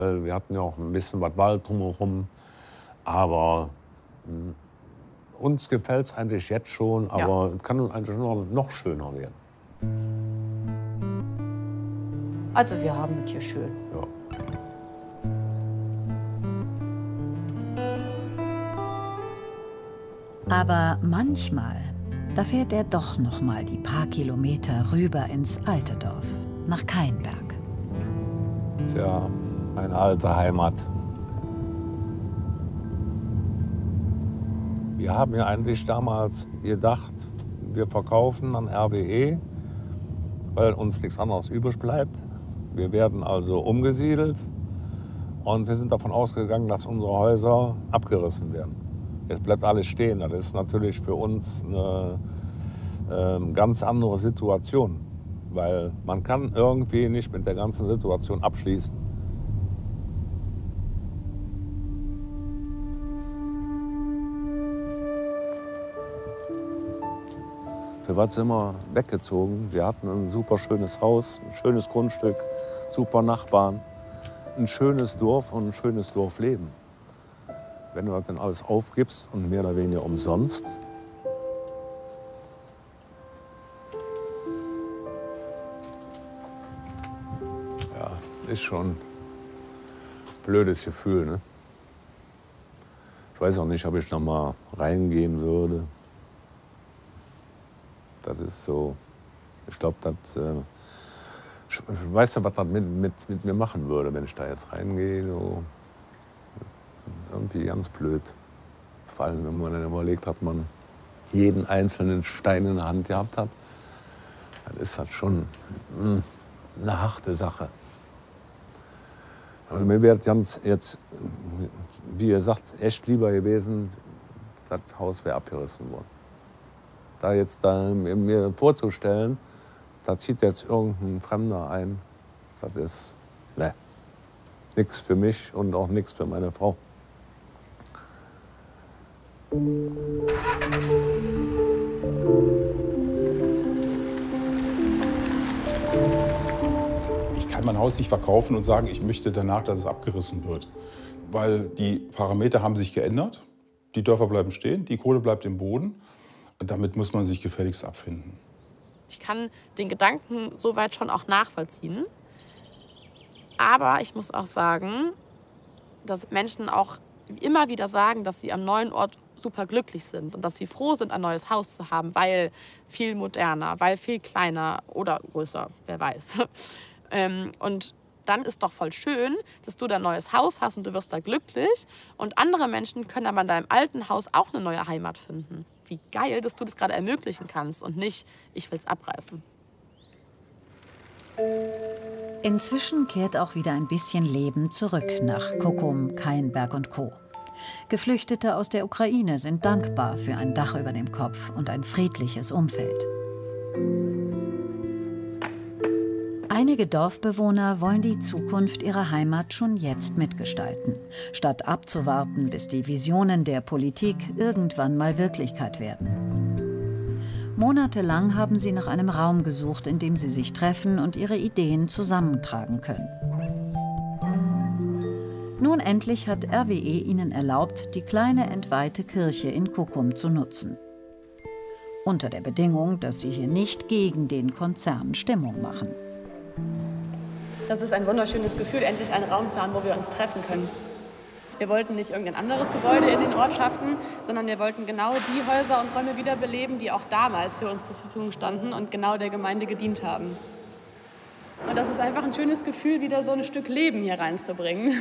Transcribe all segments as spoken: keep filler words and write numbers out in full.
Wir hatten ja auch ein bisschen was Wald drumherum, aber mh, uns gefällt es eigentlich jetzt schon, aber ja. Es kann eigentlich noch, noch schöner werden. Also wir haben es hier schön. Ja. Aber manchmal, da fährt er doch noch mal die paar Kilometer rüber ins alte Dorf, nach Kainberg. Tja, meine alte Heimat. Wir haben ja eigentlich damals gedacht, wir verkaufen an R W E, weil uns nichts anderes übrig bleibt. Wir werden also umgesiedelt und wir sind davon ausgegangen, dass unsere Häuser abgerissen werden. Jetzt bleibt alles stehen. Das ist natürlich für uns eine äh, ganz andere Situation, weil man kann irgendwie nicht mit der ganzen Situation abschließen. Wir waren immer weggezogen. Wir hatten ein super schönes Haus, ein schönes Grundstück, super Nachbarn, ein schönes Dorf und ein schönes Dorfleben. Wenn du das dann alles aufgibst und mehr oder weniger umsonst, ja, ist schon ein blödes Gefühl, ne? Ich weiß auch nicht, ob ich noch mal reingehen würde. Das ist so, ich glaube, das, äh, ich weiß nicht, was das mit, mit, mit mir machen würde, wenn ich da jetzt reingehe. So. Irgendwie ganz blöd. Vor allem, wenn man dann überlegt hat, man jeden einzelnen Stein in der Hand gehabt hat, dann ist das schon mh, eine harte Sache. Also mir wäre ganz jetzt, wie ihr sagt, echt lieber gewesen, das Haus wäre abgerissen worden. Da jetzt da mir vorzustellen, da zieht jetzt irgendein Fremder ein, das ist ne, nichts für mich und auch nichts für meine Frau. Ich kann mein Haus nicht verkaufen und sagen, ich möchte danach, dass es abgerissen wird. Weil die Parameter haben sich geändert, die Dörfer bleiben stehen, die Kohle bleibt im Boden. Und damit muss man sich gefälligst abfinden. Ich kann den Gedanken soweit schon auch nachvollziehen. Aber ich muss auch sagen, dass Menschen auch immer wieder sagen, dass sie am neuen Ort super glücklich sind und dass sie froh sind, ein neues Haus zu haben, weil viel moderner, weil viel kleiner oder größer, wer weiß. Und dann ist doch voll schön, dass du dein neues Haus hast und du wirst da glücklich. Und andere Menschen können aber in deinem alten Haus auch eine neue Heimat finden. Wie geil, dass du das gerade ermöglichen kannst und nicht, ich will es abreißen. Inzwischen kehrt auch wieder ein bisschen Leben zurück nach Kukum, Kainberg und Co. Geflüchtete aus der Ukraine sind dankbar für ein Dach über dem Kopf und ein friedliches Umfeld. Einige Dorfbewohner wollen die Zukunft ihrer Heimat schon jetzt mitgestalten, statt abzuwarten, bis die Visionen der Politik irgendwann mal Wirklichkeit werden. Monatelang haben sie nach einem Raum gesucht, in dem sie sich treffen und ihre Ideen zusammentragen können. Nun endlich hat R W E ihnen erlaubt, die kleine entweihte Kirche in Kukum zu nutzen. Unter der Bedingung, dass sie hier nicht gegen den Konzern Stimmung machen. Das ist ein wunderschönes Gefühl, endlich einen Raum zu haben, wo wir uns treffen können. Wir wollten nicht irgendein anderes Gebäude in den Ortschaften, sondern wir wollten genau die Häuser und Räume wiederbeleben, die auch damals für uns zur Verfügung standen und genau der Gemeinde gedient haben. Und das ist einfach ein schönes Gefühl, wieder so ein Stück Leben hier reinzubringen.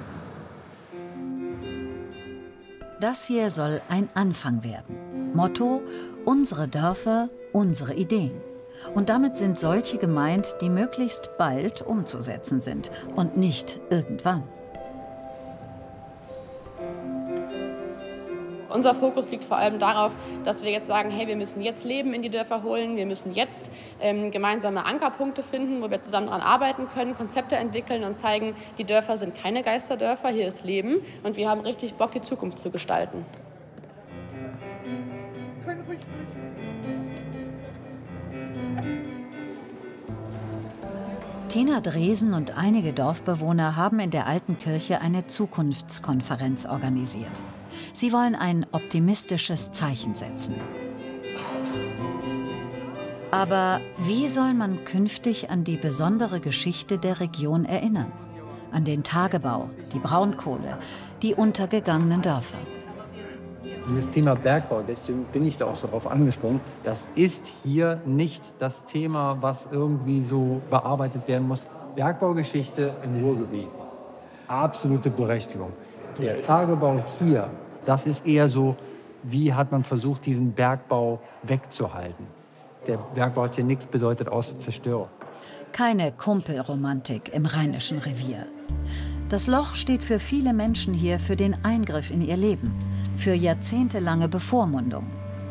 Das hier soll ein Anfang werden. Motto: unsere Dörfer, unsere Ideen. Und damit sind solche gemeint, die möglichst bald umzusetzen sind und nicht irgendwann. Unser Fokus liegt vor allem darauf, dass wir jetzt sagen, hey, wir müssen jetzt Leben in die Dörfer holen, wir müssen jetzt ähm, gemeinsame Ankerpunkte finden, wo wir zusammen daran arbeiten können, Konzepte entwickeln und zeigen, die Dörfer sind keine Geisterdörfer, hier ist Leben und wir haben richtig Bock, die Zukunft zu gestalten. Tina Dresen und einige Dorfbewohner haben in der alten Kirche eine Zukunftskonferenz organisiert. Sie wollen ein optimistisches Zeichen setzen. Aber wie soll man künftig an die besondere Geschichte der Region erinnern? An den Tagebau, die Braunkohle, die untergegangenen Dörfer. Dieses Thema Bergbau, deswegen bin ich da auch so drauf angesprungen, das ist hier nicht das Thema, was irgendwie so bearbeitet werden muss. Bergbaugeschichte im Ruhrgebiet, absolute Berechtigung. Der Tagebau hier, das ist eher so, wie hat man versucht, diesen Bergbau wegzuhalten. Der Bergbau hat hier nichts bedeutet außer Zerstörung. Keine Kumpelromantik im Rheinischen Revier. Das Loch steht für viele Menschen hier für den Eingriff in ihr Leben, für jahrzehntelange Bevormundung.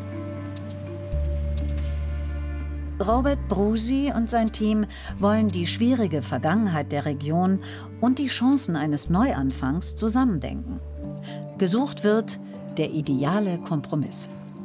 Robert Brusi und sein Team wollen die schwierige Vergangenheit der Region und die Chancen eines Neuanfangs zusammendenken. Gesucht wird der ideale Kompromiss.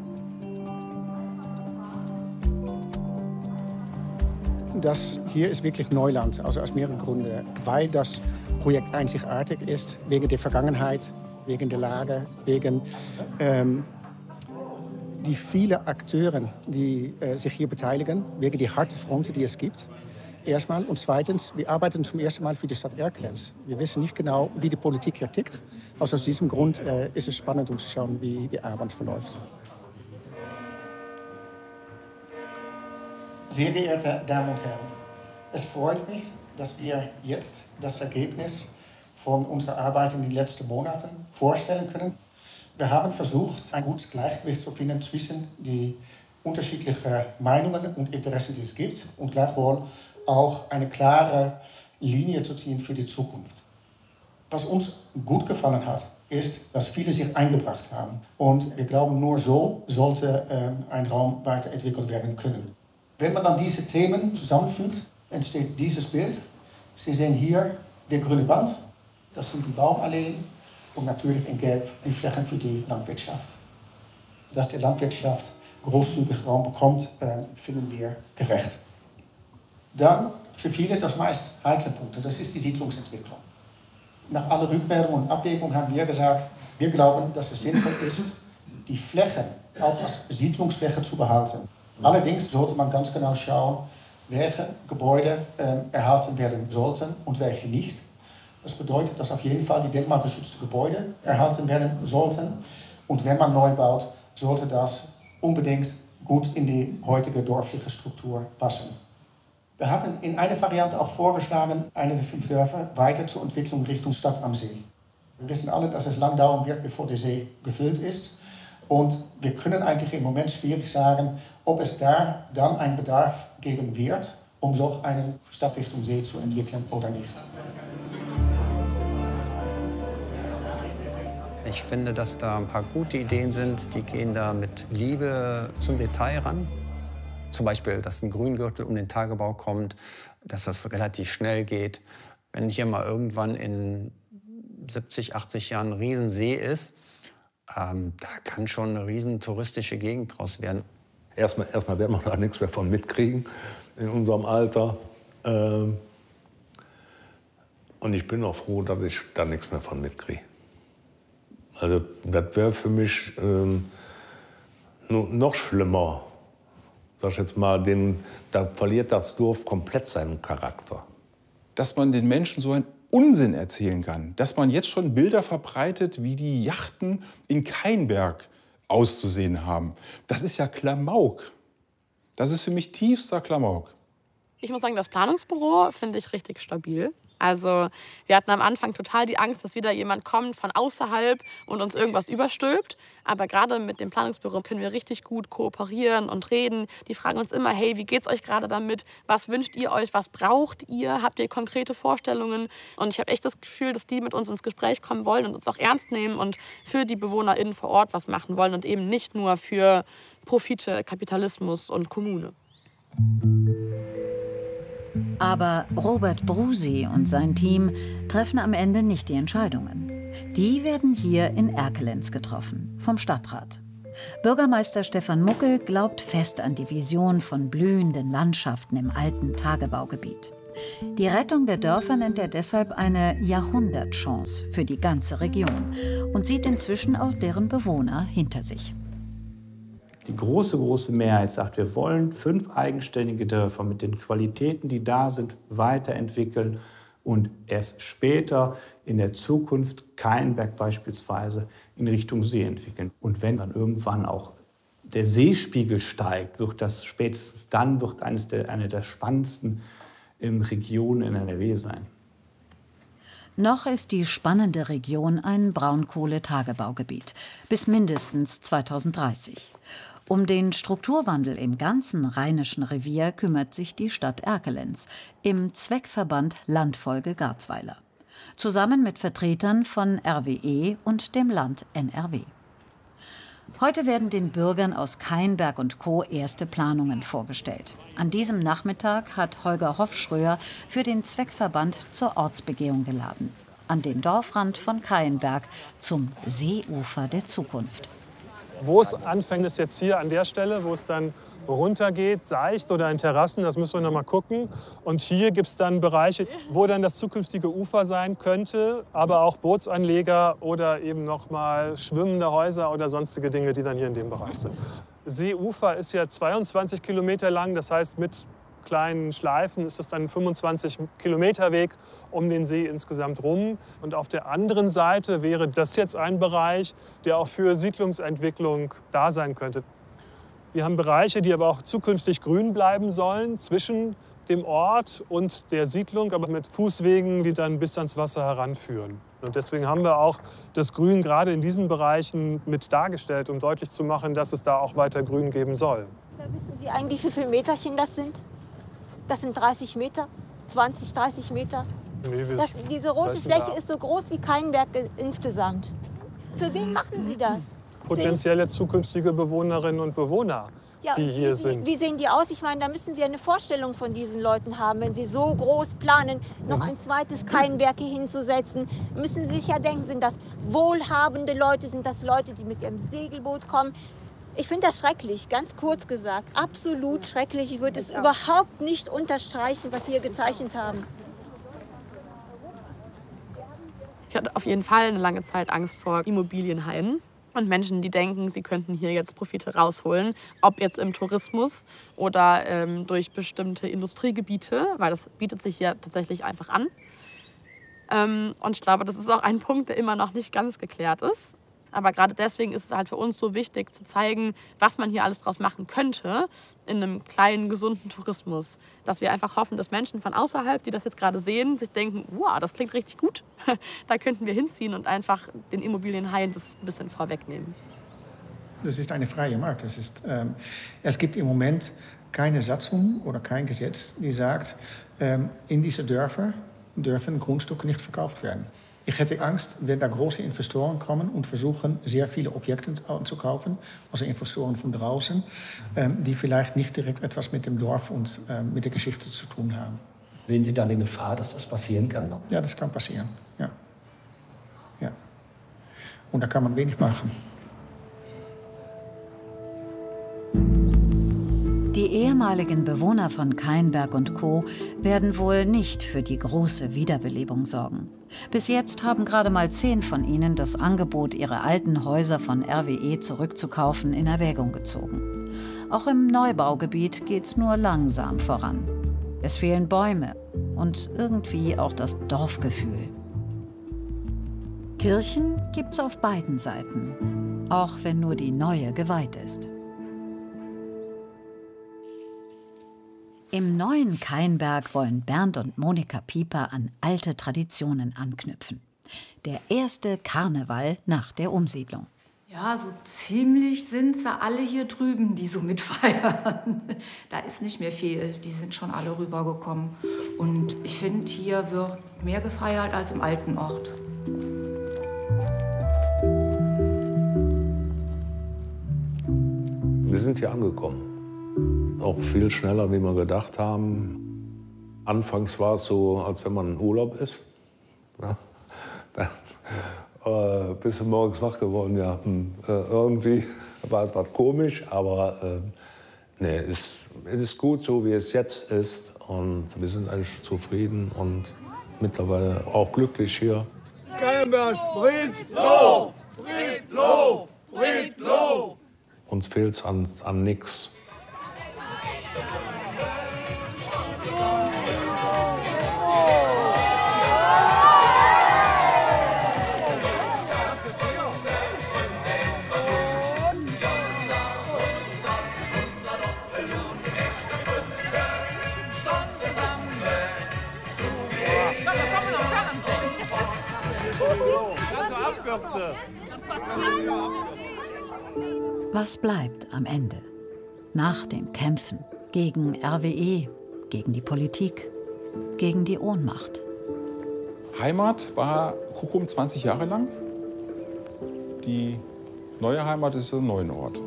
Das hier ist wirklich Neuland, also aus mehreren Gründen. Weil das Projekt einzigartig ist, wegen der Vergangenheit, wegen der Lage, wegen ähm, die vielen Akteure, die äh, sich hier beteiligen, wegen die harte Fronten, die es gibt. Erstmal. Und zweitens, wir arbeiten zum ersten Mal für die Stadt Erkelenz. Wir wissen nicht genau, wie die Politik hier tickt. Also aus diesem Grund äh, ist es spannend, um zu schauen, wie die Arbeit verläuft. Sehr geehrte Damen und Herren, es freut mich, dass wir jetzt das Ergebnis von unserer Arbeit in den letzten Monaten vorstellen können. Wir haben versucht, ein gutes Gleichgewicht zu finden zwischen den unterschiedlichen Meinungen und Interessen, die es gibt, und gleichwohl auch eine klare Linie zu ziehen für die Zukunft. Was uns gut gefallen hat, ist, dass viele sich eingebracht haben. Und wir glauben, nur so sollte ähm, ein Raum weiterentwickelt werden können. Wenn man dann diese Themen zusammenfügt, entsteht dieses Bild. Sie sehen hier der grüne Band, das sind die Baumalleen und natürlich in Gelb die Flächen für die Landwirtschaft. Dass die Landwirtschaft großzügig Raum bekommt, finden wir gerecht. Dann für viele das meist heikle Punkt, das ist die Siedlungsentwicklung. Nach aller Rückmeldung und Abwägung haben wir gesagt, wir glauben, dass es sinnvoll ist, die Flächen auch als Siedlungsfläche zu behalten. Allerdings sollte man ganz genau schauen, welche Gebäude äh, erhalten werden sollten und welche nicht. Das bedeutet, dass auf jeden Fall die denkmalgeschützten Gebäude erhalten werden sollten. Und wenn man neu baut, sollte das unbedingt gut in die heutige dörfliche Struktur passen. Wir hatten in einer Variante auch vorgeschlagen, eine der fünf Dörfer weiter zur Entwicklung Richtung Stadt am See. Wir wissen alle, dass es lang dauern wird, bevor der See gefüllt ist. Und wir können eigentlich im Moment schwierig sagen, ob es da dann einen Bedarf geben wird, um so eine Stadt Richtung See zu entwickeln oder nicht. Ich finde, dass da ein paar gute Ideen sind, die gehen da mit Liebe zum Detail ran. Zum Beispiel, dass ein Grüngürtel um den Tagebau kommt, dass das relativ schnell geht. Wenn hier mal irgendwann in siebzig, achtzig Jahren ein Riesensee ist, ähm, da kann schon eine riesen touristische Gegend draus werden. Erstmal, erstmal werden wir da nichts mehr von mitkriegen in unserem Alter. Ähm, und ich bin auch froh, dass ich da nichts mehr von mitkriege. Also das wäre für mich ähm, noch schlimmer. Sag ich jetzt mal, den, da verliert das Dorf komplett seinen Charakter. Dass man den Menschen so einen Unsinn erzählen kann. Dass man jetzt schon Bilder verbreitet, wie die Yachten in Kainberg auszusehen haben. Das ist ja Klamauk. Das ist für mich tiefster Klamauk. Ich muss sagen, das Planungsbüro finde ich richtig stabil. Also wir hatten am Anfang total die Angst, dass wieder jemand kommt von außerhalb und uns irgendwas überstülpt. Aber gerade mit dem Planungsbüro können wir richtig gut kooperieren und reden. Die fragen uns immer, hey, wie geht's euch gerade damit? Was wünscht ihr euch? Was braucht ihr? Habt ihr konkrete Vorstellungen? Und ich habe echt das Gefühl, dass die mit uns ins Gespräch kommen wollen und uns auch ernst nehmen und für die BewohnerInnen vor Ort was machen wollen und eben nicht nur für Profite, Kapitalismus und Kommune. Aber Robert Brusi und sein Team treffen am Ende nicht die Entscheidungen. Die werden hier in Erkelenz getroffen, vom Stadtrat. Bürgermeister Stefan Muckel glaubt fest an die Vision von blühenden Landschaften im alten Tagebaugebiet. Die Rettung der Dörfer nennt er deshalb eine Jahrhundertchance für die ganze Region und sieht inzwischen auch deren Bewohner hinter sich. Die große, große Mehrheit sagt, wir wollen fünf eigenständige Dörfer mit den Qualitäten, die da sind, weiterentwickeln und erst später in der Zukunft Cayenberg beispielsweise in Richtung See entwickeln. Und wenn dann irgendwann auch der Seespiegel steigt, wird das spätestens dann wird eines der, eine der spannendsten ähm, Regionen in N R W sein. Noch ist die spannende Region ein Braunkohletagebaugebiet bis mindestens zweitausenddreißig. Um den Strukturwandel im ganzen Rheinischen Revier kümmert sich die Stadt Erkelenz im Zweckverband Landfolge Garzweiler. Zusammen mit Vertretern von R W E und dem Land N R W. Heute werden den Bürgern aus Cayenberg und Co. erste Planungen vorgestellt. An diesem Nachmittag hat Holger Hofschröer für den Zweckverband zur Ortsbegehung geladen. An den Dorfrand von Cayenberg zum Seeufer der Zukunft. Wo es anfängt, ist jetzt hier an der Stelle, wo es dann runtergeht, seicht oder in Terrassen, das müssen wir noch mal gucken. Und hier gibt es dann Bereiche, wo dann das zukünftige Ufer sein könnte, aber auch Bootsanleger oder eben noch mal schwimmende Häuser oder sonstige Dinge, die dann hier in dem Bereich sind. Seeufer ist ja zweiundzwanzig Kilometer lang, das heißt mit kleinen Schleifen ist das dann ein fünfundzwanzig Kilometer Weg um den See insgesamt rum. Und auf der anderen Seite wäre das jetzt ein Bereich, der auch für Siedlungsentwicklung da sein könnte. Wir haben Bereiche, die aber auch zukünftig grün bleiben sollen, zwischen dem Ort und der Siedlung, aber mit Fußwegen, die dann bis ans Wasser heranführen. Und deswegen haben wir auch das Grün gerade in diesen Bereichen mit dargestellt, um deutlich zu machen, dass es da auch weiter Grün geben soll. Wissen Sie eigentlich, wie viele Meterchen das sind? Das sind dreißig Meter, zwanzig, dreißig Meter. Nee, das, diese rote Fläche ist so groß wie Cayenberg insgesamt. Für wen machen Sie das? Potenzielle zukünftige Bewohnerinnen und Bewohner, ja, die hier wie, sind. Wie sehen die aus? Ich meine, da müssen Sie eine Vorstellung von diesen Leuten haben. Wenn Sie so groß planen, noch ein zweites Cayenberg hier hinzusetzen, müssen Sie sich ja denken, sind das wohlhabende Leute, sind das Leute, die mit ihrem Segelboot kommen? Ich finde das schrecklich, ganz kurz gesagt. Absolut schrecklich. Ich würde es überhaupt nicht unterstreichen, was Sie hier gezeichnet haben. Ich hatte auf jeden Fall eine lange Zeit Angst vor Immobilienhaien und Menschen, die denken, sie könnten hier jetzt Profite rausholen. Ob jetzt im Tourismus oder ähm, durch bestimmte Industriegebiete, weil das bietet sich ja tatsächlich einfach an. Ähm, und ich glaube, das ist auch ein Punkt, der immer noch nicht ganz geklärt ist. Aber gerade deswegen ist es halt für uns so wichtig, zu zeigen, was man hier alles draus machen könnte in einem kleinen, gesunden Tourismus. Dass wir einfach hoffen, dass Menschen von außerhalb, die das jetzt gerade sehen, sich denken, wow, das klingt richtig gut, da könnten wir hinziehen und einfach den Immobilienhaien das ein bisschen vorwegnehmen. Das ist eine freie Markt. Das ist, ähm, es gibt im Moment keine Satzung oder kein Gesetz, die sagt, ähm, in diese Dörfer dürfen Grundstücke nicht verkauft werden. Ich hätte Angst, wenn da große Investoren kommen und versuchen, sehr viele Objekte anzukaufen, also Investoren von draußen, ähm, die vielleicht nicht direkt etwas mit dem Dorf und ähm, mit der Geschichte zu tun haben. Sehen Sie dann die Gefahr, dass das passieren kann? Noch? Ja, das kann passieren. Ja. Ja. Und da kann man wenig machen. Die ehemaligen Bewohner von Cayenberg und Co. werden wohl nicht für die große Wiederbelebung sorgen. Bis jetzt haben gerade mal zehn von ihnen das Angebot, ihre alten Häuser von R W E zurückzukaufen, in Erwägung gezogen. Auch im Neubaugebiet geht's nur langsam voran. Es fehlen Bäume und irgendwie auch das Dorfgefühl. Kirchen gibt's auf beiden Seiten, auch wenn nur die neue geweiht ist. Im neuen Cayenberg wollen Bernd und Monika Pieper an alte Traditionen anknüpfen. Der erste Karneval nach der Umsiedlung. Ja, so ziemlich sind sie alle hier drüben, die so mitfeiern. Da ist nicht mehr viel, die sind schon alle rübergekommen. Und ich finde, hier wird mehr gefeiert als im alten Ort. Wir sind hier angekommen. Auch viel schneller, wie wir gedacht haben. Anfangs war es so, als wenn man in Urlaub ist. Ja, dann, äh, bist du morgens wach geworden, ja, hm, äh, irgendwie war es was komisch, aber äh, nee, es, es ist gut so, wie es jetzt ist. Und wir sind eigentlich zufrieden und mittlerweile auch glücklich hier. Keinberg, Friedloh! Friedloh! Friedloh! Uns fehlt es an, an nichts. Was bleibt am Ende? Nach den Kämpfen gegen R W E, gegen die Politik, gegen die Ohnmacht. Heimat war Kuckum zwanzig Jahre lang. Die neue Heimat ist ein neuer Ort.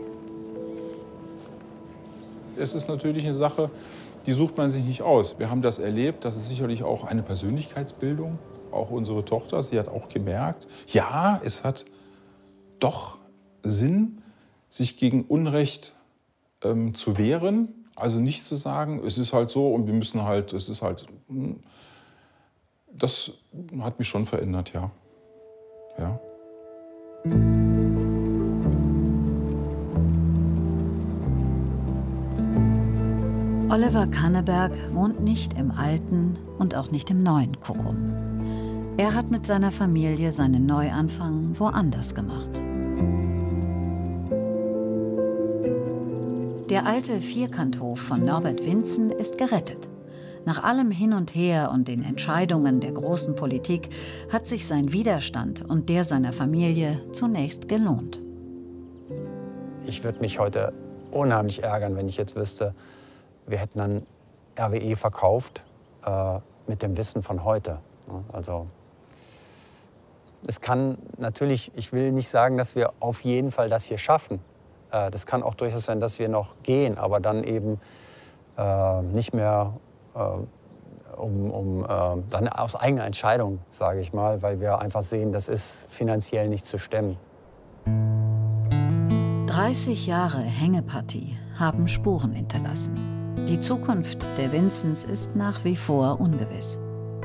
Es ist natürlich eine Sache, die sucht man sich nicht aus. Wir haben das erlebt, das ist sicherlich auch eine Persönlichkeitsbildung. Auch unsere Tochter, sie hat auch gemerkt, ja, es hat doch Sinn, sich gegen Unrecht ähm, zu wehren. Also nicht zu sagen, es ist halt so und wir müssen halt, es ist halt. Das hat mich schon verändert, ja. Ja. Oliver Kanneberg wohnt nicht im alten und auch nicht im neuen Kuckum. Er hat mit seiner Familie seinen Neuanfang woanders gemacht. Der alte Vierkanthof von Norbert Winzen ist gerettet. Nach allem Hin und Her und den Entscheidungen der großen Politik hat sich sein Widerstand und der seiner Familie zunächst gelohnt. Ich würde mich heute unheimlich ärgern, wenn ich jetzt wüsste, wir hätten dann R W E verkauft äh, mit dem Wissen von heute. Also es kann natürlich, ich will nicht sagen, dass wir auf jeden Fall das hier schaffen. Äh, das kann auch durchaus sein, dass wir noch gehen, aber dann eben äh, nicht mehr äh, um, um äh, dann aus eigener Entscheidung, sage ich mal, weil wir einfach sehen, das ist finanziell nicht zu stemmen. dreißig Jahre Hängepartie haben Spuren hinterlassen. Die Zukunft der Winzens ist nach wie vor ungewiss.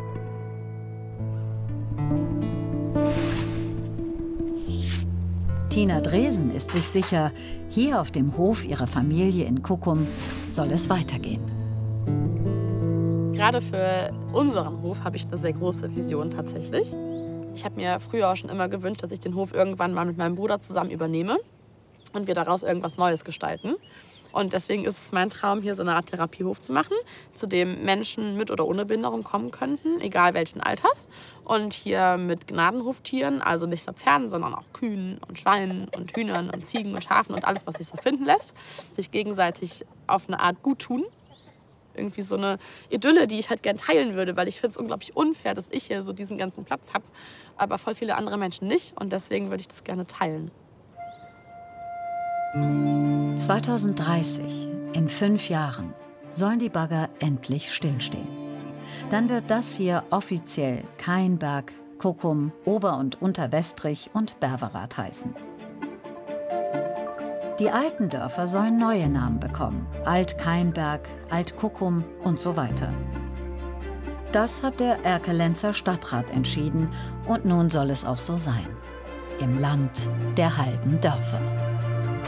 Tina Dresen ist sich sicher, hier auf dem Hof ihrer Familie in Kuckum soll es weitergehen. Gerade für unseren Hof habe ich eine sehr große Vision tatsächlich. Ich habe mir früher auch schon immer gewünscht, dass ich den Hof irgendwann mal mit meinem Bruder zusammen übernehme und wir daraus irgendwas Neues gestalten. Und deswegen ist es mein Traum, hier so eine Art Therapiehof zu machen, zu dem Menschen mit oder ohne Behinderung kommen könnten, egal welchen Alters. Und hier mit Gnadenhoftieren, also nicht nur Pferden, sondern auch Kühen und Schweinen und Hühnern und Ziegen und Schafen und alles, was sich so finden lässt, sich gegenseitig auf eine Art gut tun. Irgendwie so eine Idylle, die ich halt gern teilen würde, weil ich finde es unglaublich unfair, dass ich hier so diesen ganzen Platz habe, aber voll viele andere Menschen nicht. Und deswegen würde ich das gerne teilen. zweitausenddreißig, in fünf Jahren, sollen die Bagger endlich stillstehen. Dann wird das hier offiziell Kainberg, Kuckum, Ober- und Unterwestrich und Berwerath heißen. Die alten Dörfer sollen neue Namen bekommen. Alt-Kainberg, Alt-Kuckum und so weiter. Das hat der Erkelenzer Stadtrat entschieden und nun soll es auch so sein. Im Land der halben Dörfer.